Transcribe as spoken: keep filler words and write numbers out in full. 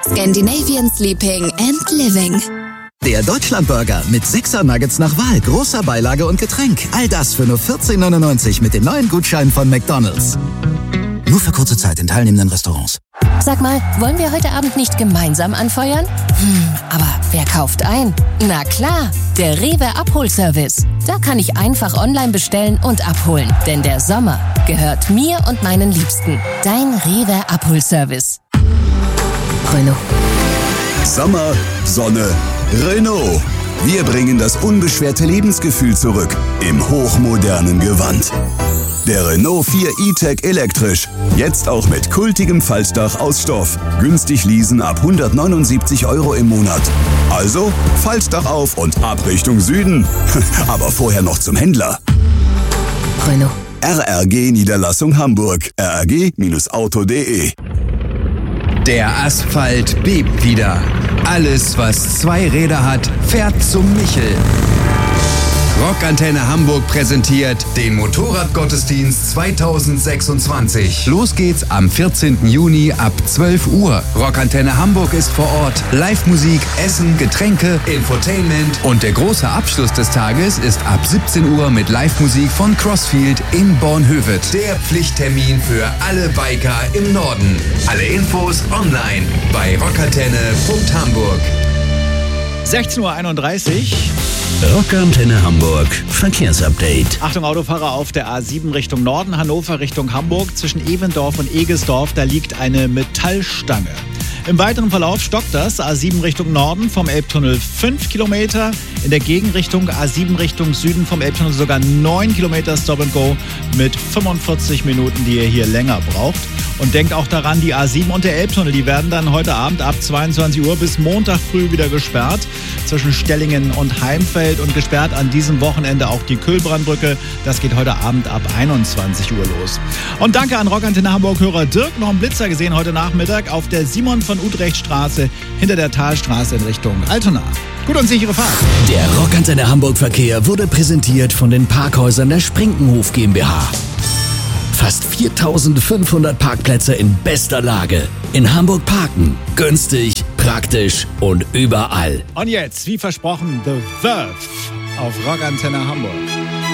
Scandinavian Sleeping and Living. Der Deutschlandburger mit sechser Nuggets nach Wahl, großer Beilage und Getränk. All das für nur vierzehn neunundneunzig mit dem neuen Gutschein von McDonald's. Nur für kurze Zeit in teilnehmenden Restaurants. Sag mal, wollen wir heute Abend nicht gemeinsam anfeuern? Hm, aber wer kauft ein? Na klar, der Rewe Abholservice. Da kann ich einfach online bestellen und abholen. Denn der Sommer gehört mir und meinen Liebsten. Dein Rewe Abholservice. Renault. Sommer, Sonne, Renault. Wir bringen das unbeschwerte Lebensgefühl zurück im hochmodernen Gewand. Der Renault vier E-Tech elektrisch. Jetzt auch mit kultigem Faltdach aus Stoff. Günstig leasen ab hundertneunundsiebzig Euro im Monat. Also Faltdach auf und ab Richtung Süden. Aber vorher noch zum Händler. Renault. R R G Niederlassung Hamburg. r r g Auto punkt de. Der Asphalt bebt wieder. Alles, was zwei Räder hat, fährt zum Michel. Rockantenne Hamburg präsentiert den Motorradgottesdienst zweitausendsechsundzwanzig. Los geht's am vierzehnten Juni ab zwölf Uhr. Rockantenne Hamburg ist vor Ort. Live-Musik, Essen, Getränke, Infotainment. Und der große Abschluss des Tages ist ab siebzehn Uhr mit Live-Musik von Crossfield in Bornhöved. Der Pflichttermin für alle Biker im Norden. Alle Infos online bei rockantenne punkt hamburg. sechzehn Uhr einunddreißig. Rockantenne Hamburg Verkehrsupdate. Achtung Autofahrer auf der A sieben Richtung Norden, Hannover Richtung Hamburg. Zwischen Evendorf und Egesdorf, da liegt eine Metallstange. Im weiteren Verlauf stockt das. A sieben Richtung Norden vom Elbtunnel fünf Kilometer. In der Gegenrichtung A sieben Richtung Süden vom Elbtunnel sogar neun Kilometer Stop and Go mit fünfundvierzig Minuten, die ihr hier länger braucht. Und denkt auch daran, die A sieben und der Elbtunnel, die werden dann heute Abend ab zweiundzwanzig Uhr bis Montag früh wieder gesperrt. Zwischen Stellingen und Heimfeld und gesperrt an diesem Wochenende auch die Kühlbrandbrücke. Das geht heute Abend ab einundzwanzig Uhr los. Und danke an Rockantenne Hamburg-Hörer Dirk. Noch einen Blitzer gesehen heute Nachmittag auf der Simon von Utrechtstraße hinter der Talstraße in Richtung Altona. Gut und sichere Fahrt. Der Rockantenne Hamburg Verkehr wurde präsentiert von den Parkhäusern der Sprinkenhof GmbH. Fast viertausendfünfhundert Parkplätze in bester Lage. In Hamburg parken. Günstig, praktisch und überall. Und jetzt, wie versprochen, The Verve auf Rockantenne Hamburg.